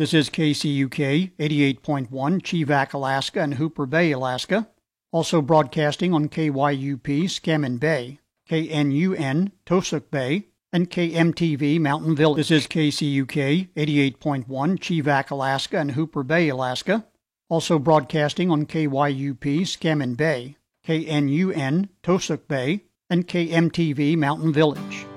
This is KCUK 88.1 Chivak, Alaska and Hooper Bay, Alaska. Also broadcasting on KYUP Scammon Bay, KNUN Tosuk Bay, and KMTV Mountain Village. This is KCUK 88.1 Chivak, Alaska and Hooper Bay, Alaska. Also broadcasting on KYUP Scammon Bay, KNUN Tosuk Bay, and KMTV Mountain Village.